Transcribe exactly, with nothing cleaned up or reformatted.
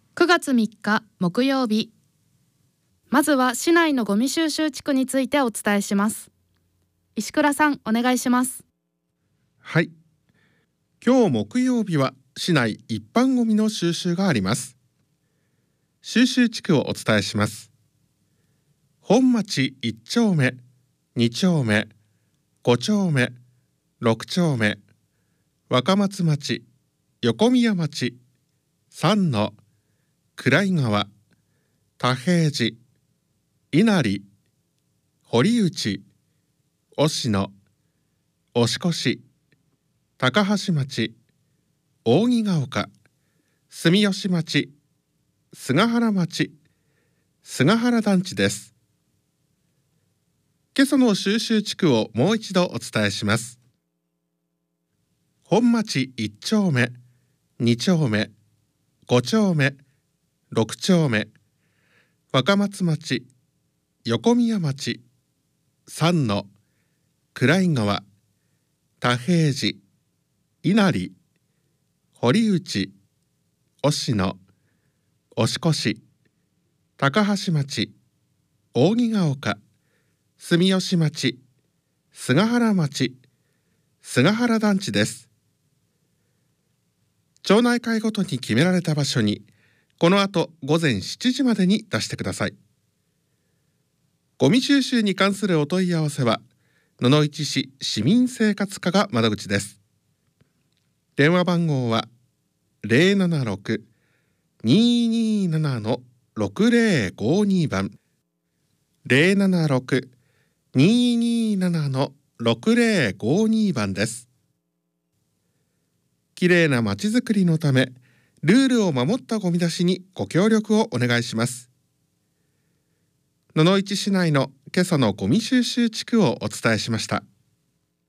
くがつみっか木曜日、まずは市内のゴミ収集地区についてお伝えします。石倉さん、お願いします。 はい、今日木曜日は市内一般ゴミの収集があります。収集地区をお伝えします。本町いっ丁目、に丁目、ご丁目、ろく丁目、若松町、横宮町、三野、暗井川、田平寺、稲荷、堀内、忍野、押越、高橋町、扇ヶ丘、住吉町、菅原町、菅原団地です。今朝の収集地区をもう一度お伝えします。本町いっ丁目、に丁目、ご丁目、ろく丁目、若松町、横宮町、三野、暗井川、田平寺、稲荷、堀内、忍野、押越、高橋町、扇ヶ丘、住吉町、菅原町、菅原団地です。町内会ごとに決められた場所にこの後ごぜんしちじまでに出してください。ゴミ収集に関するお問い合わせは野々市市市民生活課が窓口です。電話番号は ゼロななろく にーにーなな ろくぜろごに 番 ゼロななろく にーにーなな ろくぜろごに 番です。きれいなまちづくりのためルールを守ったゴミ出しにご協力をお願いします。野々市市内の今朝のゴミ収集地区をお伝えしました。